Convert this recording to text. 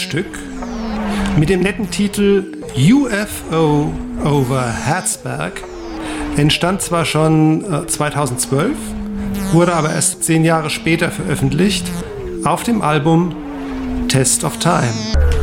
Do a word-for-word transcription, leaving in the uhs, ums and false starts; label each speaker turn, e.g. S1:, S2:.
S1: Stück mit dem netten Titel U F O over Herzberg entstand zwar schon äh, zweitausendzwölf, wurde aber erst zehn Jahre später veröffentlicht auf dem Album Test of Time.